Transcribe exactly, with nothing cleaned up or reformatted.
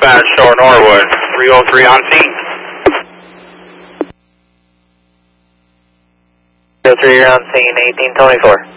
dispatch, Shore Norwood, three oh three on scene. three oh three, you're on scene, eighteen twenty-four.